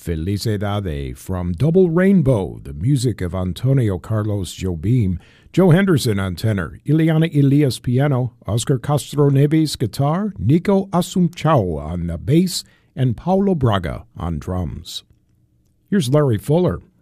Felicidade from Double Rainbow, the music of Antonio Carlos Jobim, Joe Henderson on tenor, Ileana Elias piano, Oscar Castro Neves guitar, Nico Assumpção on the bass, and Paulo Braga on drums. Here's Larry Fuller